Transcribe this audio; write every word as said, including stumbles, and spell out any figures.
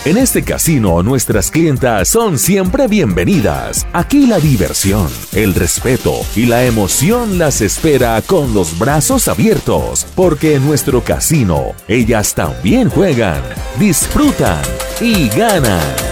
En este casino, nuestras clientas son siempre bienvenidas. Aquí la diversión, el respeto y la emoción las espera con los brazos abiertos, porque en nuestro casino, ellas también juegan, disfrutan y ganan.